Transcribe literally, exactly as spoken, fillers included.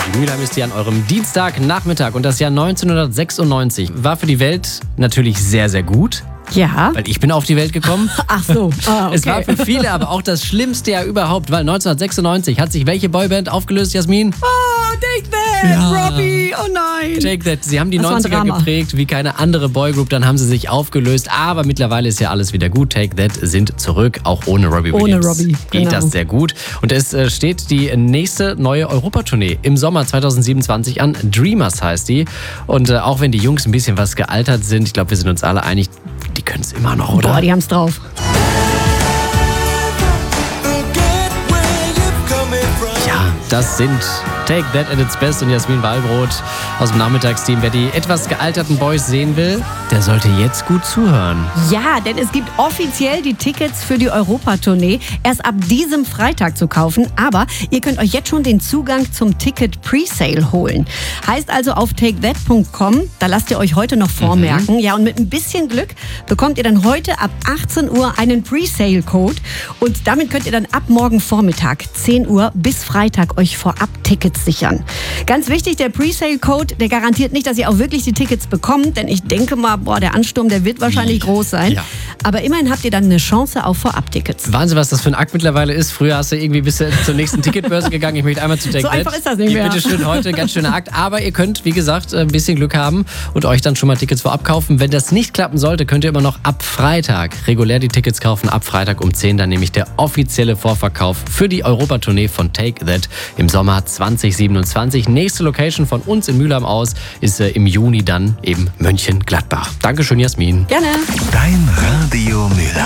Die Mülheim ist hier an eurem Dienstagnachmittag und das Jahr neunzehnhundertsechsundneunzig war für die Welt natürlich sehr, sehr gut. Ja. Weil ich bin auf die Welt gekommen. Ach so. Ah, okay. Es war für viele aber auch das schlimmste Jahr überhaupt, weil neunzehnhundertsechsundneunzig hat sich welche Boyband aufgelöst, Jasmin? Oh, Take That, Ja. Robbie, oh nein. Take That. Sie haben die Das war ein neunziger Drama. geprägt wie keine andere Boygroup, dann haben sie sich aufgelöst, aber mittlerweile ist ja alles wieder gut. Take That sind zurück, auch ohne Robbie Ohne Williams. Robbie, Geht genau. das sehr gut. Und es äh, steht die nächste neue Europatournee im Sommer zweitausendsiebenundzwanzig an. Dreamers heißt die. Und äh, auch wenn die Jungs ein bisschen was gealtert sind, ich glaube, wir sind uns alle einig, die können es immer noch, oder? Boah, die haben's drauf. Ja, das sind Take That at its best und Jasmin Wallbrot aus dem Nachmittagsteam. Wer die etwas gealterten Boys sehen will, der sollte jetzt gut zuhören. Ja, denn es gibt offiziell die Tickets für die Europatournee erst ab diesem Freitag zu kaufen. Aber ihr könnt euch jetzt schon den Zugang zum Ticket Presale holen. Heißt also auf take that punkt com, da lasst ihr euch heute noch vormerken. Mhm. Ja, und mit ein bisschen Glück bekommt ihr dann heute ab achtzehn Uhr einen Presale-Code. Und damit könnt ihr dann ab morgen Vormittag zehn Uhr bis Freitag euch vorab Tickets sichern. Ganz wichtig, der Presale-Code, der garantiert nicht, dass ihr auch wirklich die Tickets bekommt, denn ich denke mal, boah, der Ansturm, der wird wahrscheinlich groß sein. Ja. Aber immerhin habt ihr dann eine Chance auf Vorab-Tickets. Wahnsinn, was das für ein Akt mittlerweile ist. Früher hast du irgendwie bis zur nächsten Ticketbörse gegangen. Ich möchte einmal zu Take So That. einfach ist das nicht mehr. Bitte schön, heute ganz schöner Akt. Aber ihr könnt, wie gesagt, ein bisschen Glück haben und euch dann schon mal Tickets vorab kaufen. Wenn das nicht klappen sollte, könnt ihr immer noch ab Freitag regulär die Tickets kaufen. Ab Freitag um zehn dann nämlich der offizielle Vorverkauf für die Europatournee von Take That im Sommer zweitausendsiebenundzwanzig. Nächste Location von uns in Mülheim aus ist äh, im Juni dann eben Mönchengladbach. Dankeschön, Jasmin. Gerne. Dein Radio Mülheim.